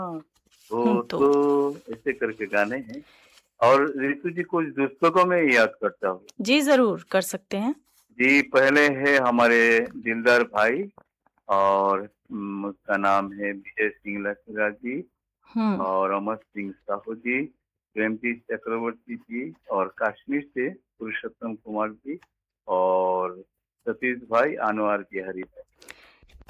हाँ। तो ऐसे करके गाने हैं। और ऋतु जी कुछ पुस्तकों में याद करता हूँ। जी, ज़रूर कर सकते हैं। जी, पहले है हमारे दिलदार भाई और उसका नाम है विजय सिंह लखेड़ा जी हुँ, और अमर सिंह साहू जी, प्रेमजी चक्रवर्ती जी और कश्मीर से पुरुषोत्तम कुमार जी और सतीश भाई, अनवर जी, हरी भाई।